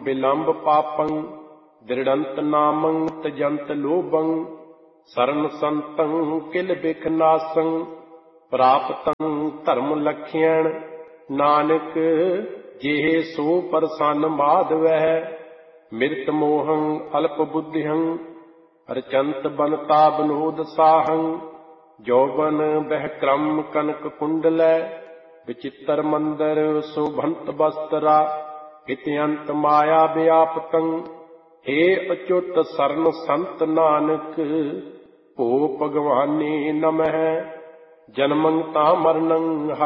विलंब पापं दृढ़ंत नामं तजंत लोभं शरण संतं किल बिख नासं प्राप्तं धर्म लक्ष्यण नानक जेह सो प्रसन्न माधवः मृत मोहं अल्प बुद्धिहं रचंत बनता बनोद साहं जौबन बह क्रम कनक कुंडल विचित्र मंदर शोभंत वस्त्रा हित्यंत माया व्यापतं हे अच्युत शरण संत नानक ओ भगवाने नमः जन्मं ता मरणं